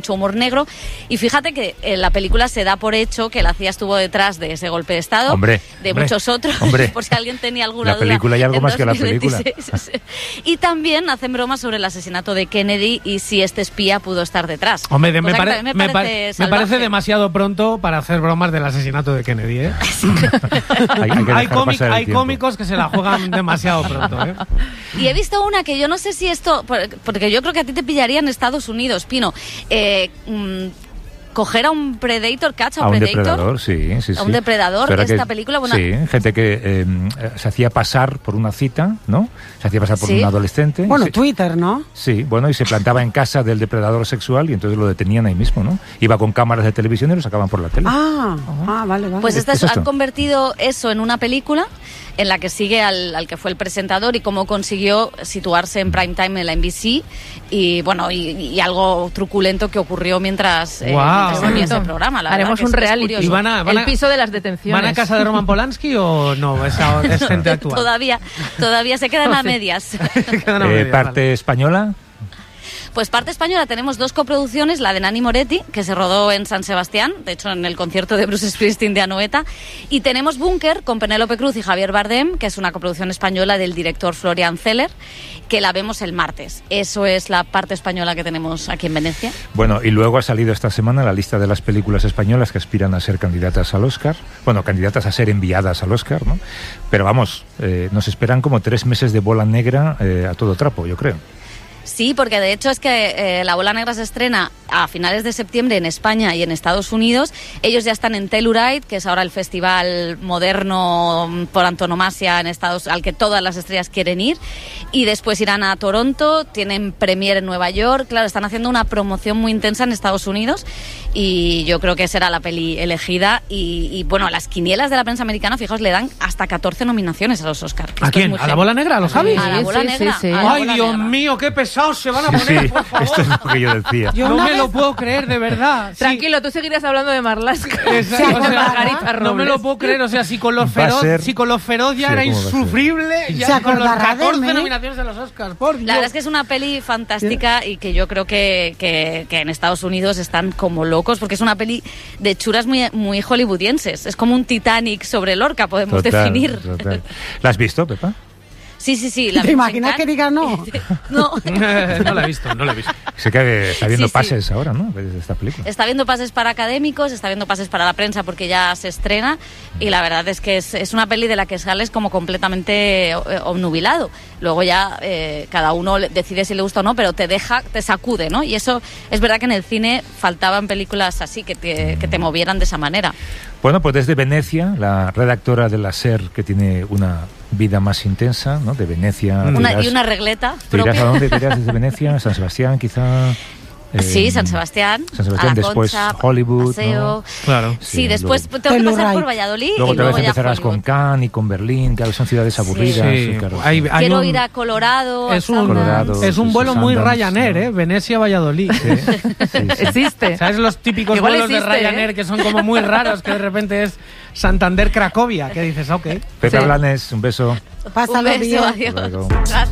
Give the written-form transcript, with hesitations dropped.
mucho humor negro. Y fíjate que en la película se da por hecho que la CIA estuvo detrás de ese golpe de Estado, muchos otros, por si alguien tenía alguna duda. La película y algo más que la película. Y también hacen bromas sobre el asesinato de Kennedy y si este espía pudo estar detrás. Hombre, me parece demasiado pronto para hacer bromas del asesinato de Kennedy, ¿eh? hay cómicos que se la juegan demasiado pronto, ¿eh? Y he visto una que yo no sé si esto, porque yo creo que a ti te pillaría en Estados Unidos, Pino. Coger a un predator, catch a un predator. Depredador, sí. A un depredador, pero esta película... Sí, gente que se hacía pasar por una cita, ¿no? Se hacía pasar por un adolescente. Bueno, Twitter, ¿no? Sí, bueno, y se plantaba en casa del depredador sexual y entonces lo detenían ahí mismo, ¿no? Iba con cámaras de televisión y lo sacaban por la tele. Vale. Pues han convertido eso en una película en la que sigue al que fue el presentador y cómo consiguió situarse en prime time en la NBC y bueno, y algo truculento que ocurrió mientras venía ese programa. Haremos un reality. ¿Y el piso de las detenciones. ¿Van a casa de Roman Polanski o no? Es gente actual. Todavía se quedan a medias. ¿Parte española? Pues parte española tenemos 2 coproducciones, la de Nani Moretti, que se rodó en San Sebastián, de hecho en el concierto de Bruce Springsteen de Anoeta, y tenemos Búnker con Penélope Cruz y Javier Bardem, que es una coproducción española del director Florian Zeller, que la vemos el martes. Eso es la parte española que tenemos aquí en Venecia. Bueno, y luego ha salido esta semana la lista de las películas españolas que aspiran a ser candidatas al Oscar, candidatas a ser enviadas al Oscar, ¿no? Pero vamos, nos esperan como 3 meses de bola negra a todo trapo, yo creo. Sí, porque de hecho es que La Bola Negra se estrena a finales de septiembre en España y en Estados Unidos. Ellos ya están en Telluride, que es ahora el festival moderno por antonomasia en al que todas las estrellas quieren ir. Y después irán a Toronto, tienen premiere en Nueva York. Claro, están haciendo una promoción muy intensa en Estados Unidos y yo creo que será la peli elegida. Y bueno, las quinielas de la prensa americana, fijaos, le dan hasta 14 nominaciones a los Oscars. ¿A quién? ¿A La Bola Negra? ¿Lo sabéis? A La Bola Negra. Sí. Ay, Dios mío, qué pesado se van a poner, por favor. Esto es lo que yo decía. No me lo puedo creer, de verdad. Tranquilo, tú seguirías hablando de Marlaska. Margarita Robles. No me lo puedo creer, o sea, si con los feroz ya era insufrible, ya con los 14 nominaciones a los Oscars, por Dios. La verdad es que es una peli fantástica y que yo creo que en Estados Unidos están como locos, porque es una peli de churas muy hollywoodienses. Es como un Titanic sobre Lorca, podemos definir. Total. ¿La has visto, Pepa? Sí. ¿Te imaginas que diga no? No. No la he visto. Sé que está viendo pases ahora, ¿no? De esta película. Está viendo pases para académicos, está viendo pases para la prensa porque ya se estrena y la verdad es que es una peli de la que sales como completamente obnubilado. Luego ya cada uno decide si le gusta o no, pero te sacude, ¿no? Y eso es verdad que en el cine faltaban películas así que te movieran de esa manera. Bueno, pues desde Venecia, la redactora de la SER, que tiene una vida más intensa, ¿no? De Venecia. Y una regleta. ¿Te irás a dónde? ¿Te irás desde Venecia? ¿San Sebastián, quizá? Sí, San Sebastián, después Hollywood, paseo. ¿no? Claro. Sí, después tengo que pasar por Valladolid luego y luego ya empezarás Hollywood. con Cannes y con Berlín, que son ciudades aburridas. Sí. Claro. Quiero ir a Colorado. Es un vuelo muy Ryanair, ¿eh? Venecia-Valladolid. Sí. Existe. ¿Sabes los típicos Igual vuelos existe, de Ryanair que son como muy raros, que de repente es Santander-Cracovia? Que dices, ok. Pepe Blanes, un beso. Pásalo bien. Adiós.